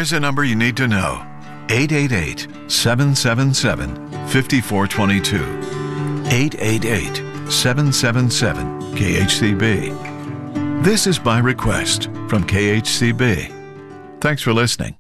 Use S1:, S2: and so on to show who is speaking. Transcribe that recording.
S1: Here's a number you need to know. 888-777-5422. 888-777-KHCB. This is By Request from KHCB. Thanks for listening.